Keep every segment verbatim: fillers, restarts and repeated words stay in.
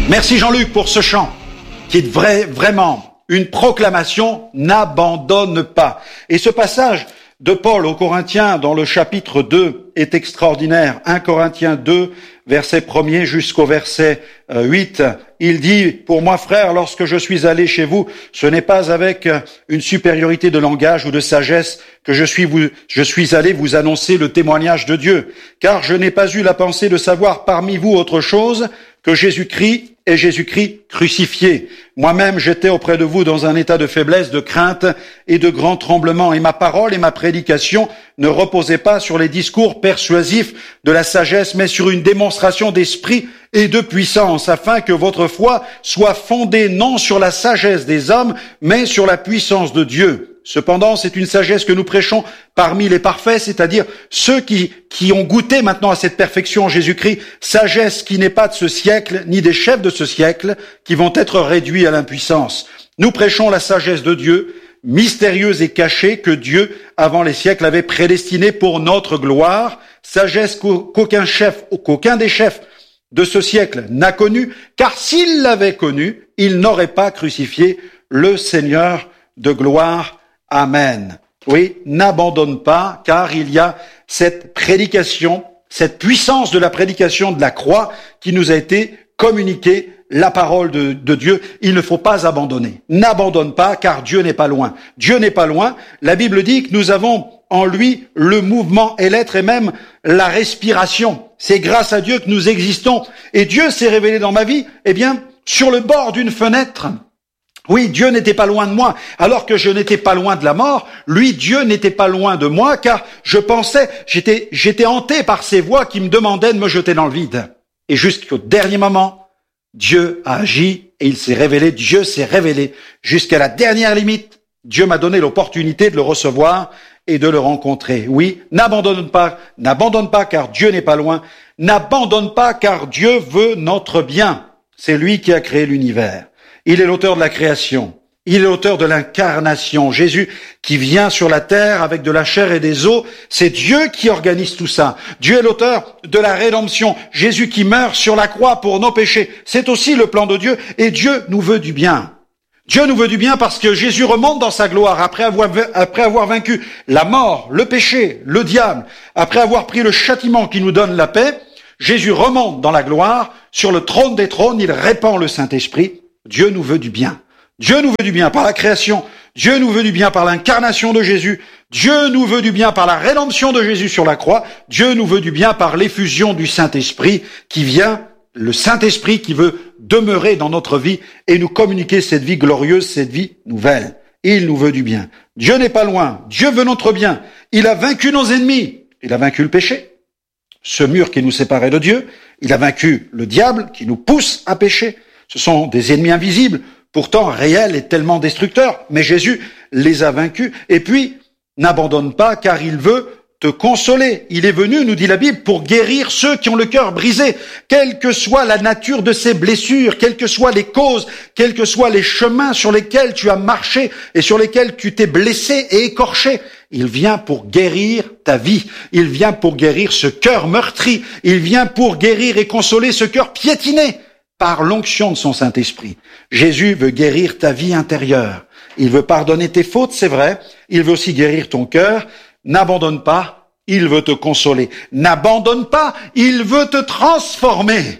Merci Jean-Luc pour ce chant qui est vrai, vraiment une proclamation, n'abandonne pas. Et ce passage de Paul aux Corinthiens dans le chapitre deux est extraordinaire. un Corinthiens deux, verset premier jusqu'au verset huit. Il dit, pour moi frère, lorsque je suis allé chez vous, ce n'est pas avec une supériorité de langage ou de sagesse que je suis, vous, je suis allé vous annoncer le témoignage de Dieu, car je n'ai pas eu la pensée de savoir parmi vous autre chose que Jésus-Christ et Jésus-Christ crucifié. Moi-même, j'étais auprès de vous dans un état de faiblesse, de crainte et de grand tremblement, et ma parole et ma prédication ne reposaient pas sur les discours persuasifs de la sagesse, mais sur une démonstration d'esprit et de puissance, afin que votre foi soit fondée non sur la sagesse des hommes, mais sur la puissance de Dieu. Cependant, c'est une sagesse que nous prêchons parmi les parfaits, c'est-à-dire ceux qui, qui ont goûté maintenant à cette perfection en Jésus-Christ, sagesse qui n'est pas de ce siècle, ni des chefs de ce siècle, qui vont être réduits à l'impuissance. Nous prêchons la sagesse de Dieu, mystérieuse et cachée, que Dieu, avant les siècles, avait prédestinée pour notre gloire, sagesse qu'aucun chef, qu'aucun des chefs de ce siècle n'a connue, car s'il l'avait connue, il n'aurait pas crucifié le Seigneur de gloire. Amen. Oui, n'abandonne pas, car il y a cette prédication, cette puissance de la prédication de la croix qui nous a été communiquée, la parole de, de Dieu. Il ne faut pas abandonner. N'abandonne pas, car Dieu n'est pas loin. Dieu n'est pas loin. La Bible dit que nous avons en lui le mouvement et l'être et même la respiration. C'est grâce à Dieu que nous existons. Et Dieu s'est révélé dans ma vie, eh bien, sur le bord d'une fenêtre. Oui, Dieu n'était pas loin de moi, alors que je n'étais pas loin de la mort. Lui, Dieu n'était pas loin de moi, car je pensais, j'étais, j'étais hanté par ces voix qui me demandaient de me jeter dans le vide. Et jusqu'au dernier moment, Dieu a agi et il s'est révélé, Dieu s'est révélé. Jusqu'à la dernière limite, Dieu m'a donné l'opportunité de le recevoir et de le rencontrer. Oui, n'abandonne pas, n'abandonne pas car Dieu n'est pas loin. N'abandonne pas car Dieu veut notre bien. C'est lui qui a créé l'univers. Il est l'auteur de la création. Il est l'auteur de l'incarnation. Jésus qui vient sur la terre avec de la chair et des os, c'est Dieu qui organise tout ça. Dieu est l'auteur de la rédemption. Jésus qui meurt sur la croix pour nos péchés, c'est aussi le plan de Dieu. Et Dieu nous veut du bien. Dieu nous veut du bien parce que Jésus remonte dans sa gloire après avoir, après avoir vaincu la mort, le péché, le diable, après avoir pris le châtiment qui nous donne la paix. Jésus remonte dans la gloire, sur le trône des trônes, il répand le Saint-Esprit. Dieu nous veut du bien. Dieu nous veut du bien par la création. Dieu nous veut du bien par l'incarnation de Jésus. Dieu nous veut du bien par la rédemption de Jésus sur la croix. Dieu nous veut du bien par l'effusion du Saint-Esprit qui vient, le Saint-Esprit qui veut demeurer dans notre vie et nous communiquer cette vie glorieuse, cette vie nouvelle. Il nous veut du bien. Dieu n'est pas loin. Dieu veut notre bien. Il a vaincu nos ennemis. Il a vaincu le péché, ce mur qui nous séparait de Dieu. Il a vaincu le diable qui nous pousse à pécher. Ce sont des ennemis invisibles, pourtant réels et tellement destructeurs, mais Jésus les a vaincus. Et puis, n'abandonne pas, car il veut te consoler. Il est venu, nous dit la Bible, pour guérir ceux qui ont le cœur brisé, quelle que soit la nature de ces blessures, quelles que soient les causes, quels que soient les chemins sur lesquels tu as marché et sur lesquels tu t'es blessé et écorché. Il vient pour guérir ta vie. Il vient pour guérir ce cœur meurtri. Il vient pour guérir et consoler ce cœur piétiné par l'onction de son Saint-Esprit. Jésus veut guérir ta vie intérieure. Il veut pardonner tes fautes, c'est vrai. Il veut aussi guérir ton cœur. N'abandonne pas, il veut te consoler. N'abandonne pas, il veut te transformer.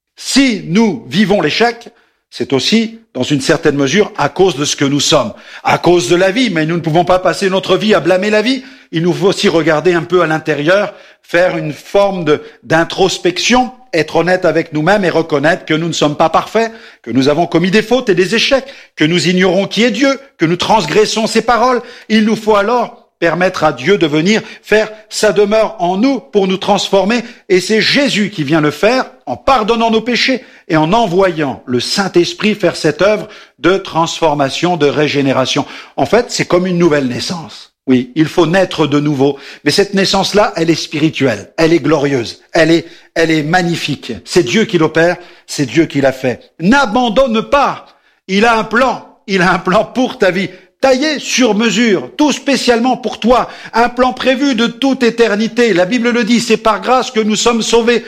Si nous vivons l'échec, c'est aussi, dans une certaine mesure, à cause de ce que nous sommes, à cause de la vie, mais nous ne pouvons pas passer notre vie à blâmer la vie. Il nous faut aussi regarder un peu à l'intérieur, faire une forme de, d'introspection, être honnête avec nous-mêmes et reconnaître que nous ne sommes pas parfaits, que nous avons commis des fautes et des échecs, que nous ignorons qui est Dieu, que nous transgressons ses paroles. Il nous faut alors permettre à Dieu de venir faire sa demeure en nous pour nous transformer. Et c'est Jésus qui vient le faire en pardonnant nos péchés et en envoyant le Saint-Esprit faire cette œuvre de transformation, de régénération. En fait, c'est comme une nouvelle naissance. Oui, il faut naître de nouveau. Mais cette naissance-là, elle est spirituelle, elle est glorieuse, elle est, elle est magnifique. C'est Dieu qui l'opère, c'est Dieu qui l'a fait. N'abandonne pas. Il a un plan, il a un plan pour ta vie. Taillé sur mesure, tout spécialement pour toi, un plan prévu de toute éternité. La Bible le dit, c'est par grâce que nous sommes sauvés,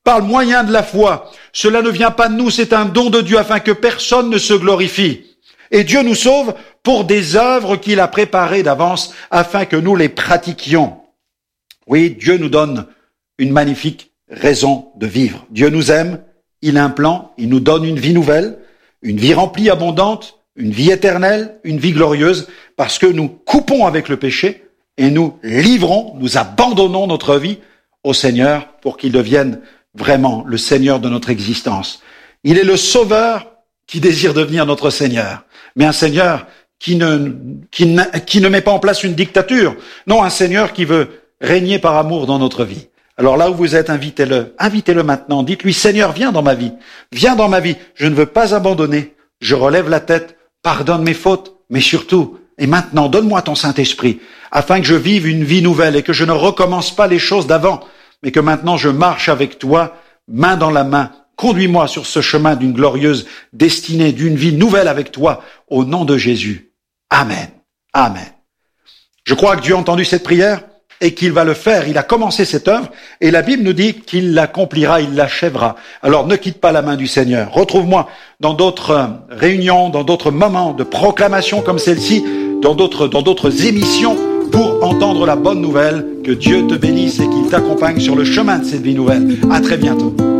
par le moyen de la foi. Cela ne vient pas de nous, c'est un don de Dieu afin que personne ne se glorifie. Et Dieu nous sauve pour des œuvres qu'il a préparées d'avance afin que nous les pratiquions. Oui, Dieu nous donne une magnifique raison de vivre. Dieu nous aime, il a un plan, il nous donne une vie nouvelle, une vie remplie, abondante, une vie éternelle, une vie glorieuse, parce que nous coupons avec le péché et nous livrons, nous abandonnons notre vie au Seigneur pour qu'il devienne vraiment le Seigneur de notre existence. Il est le Sauveur qui désire devenir notre Seigneur, mais un Seigneur qui ne, qui ne, qui ne met pas en place une dictature, non, un Seigneur qui veut régner par amour dans notre vie. Alors là où vous êtes, invitez-le, invitez-le maintenant, dites-lui, Seigneur, viens dans ma vie, viens dans ma vie, je ne veux pas abandonner, je relève la tête, pardonne mes fautes, mais surtout, et maintenant, donne-moi ton Saint-Esprit, afin que je vive une vie nouvelle et que je ne recommence pas les choses d'avant, mais que maintenant je marche avec toi, main dans la main. Conduis-moi sur ce chemin d'une glorieuse destinée, d'une vie nouvelle avec toi, au nom de Jésus. Amen. Amen. Je crois que Dieu a entendu cette prière et qu'il va le faire. Il a commencé cette œuvre et la Bible nous dit qu'il l'accomplira, il l'achèvera. Alors ne quitte pas la main du Seigneur. Retrouve-moi dans d'autres réunions, dans d'autres moments de proclamation comme celle-ci, dans d'autres, dans d'autres émissions pour entendre la bonne nouvelle. Que Dieu te bénisse et qu'il t'accompagne sur le chemin de cette vie nouvelle. À très bientôt.